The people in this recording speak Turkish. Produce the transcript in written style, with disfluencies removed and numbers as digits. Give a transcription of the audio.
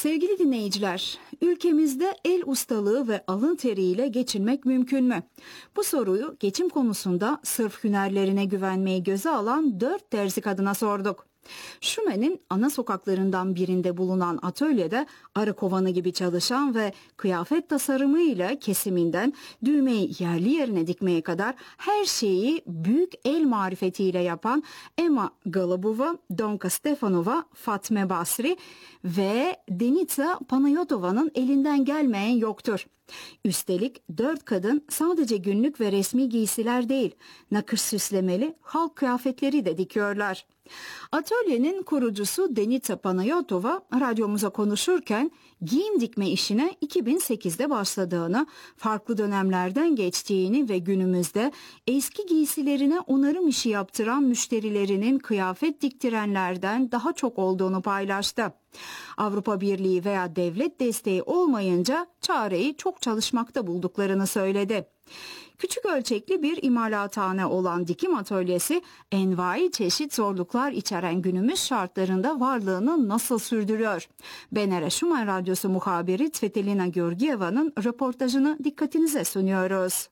Sevgili dinleyiciler, ülkemizde el ustalığı ve alın teriyle geçinmek mümkün mü? Bu soruyu geçim konusunda sırf hünerlerine güvenmeyi göze alan 4 terzi kadına sorduk. Şumen'in ana sokaklarından birinde bulunan atölyede arı kovanı gibi çalışan ve kıyafet tasarımıyla kesiminden düğmeyi yerli yerine dikmeye kadar her şeyi büyük el marifetiyle yapan Emma Golubova, Donka Stefanova, Fatme Basri ve Denitsa Panayotova'nın elinden gelmeyen yoktur. Üstelik 4 kadın sadece günlük ve resmi giysiler değil, nakış süslemeli halk kıyafetleri de dikiyorlar. Atölyenin kurucusu Denitsa Panayotova radyomuza konuşurken giyim dikme işine 2008'de başladığını, farklı dönemlerden geçtiğini ve günümüzde eski giysilerine onarım işi yaptıran müşterilerinin kıyafet diktirenlerden daha çok olduğunu paylaştı. Avrupa Birliği veya devlet desteği olmayınca çareyi çok çalışmakta bulduklarını söyledi. Küçük ölçekli bir imalathane olan dikim atölyesi envai çeşit zorluklar içeren günümüz şartlarında varlığını nasıl sürdürüyor? BNR Şumen Radyosu muhabiri Svetlana Georgieva'nın röportajını dikkatinize sunuyoruz.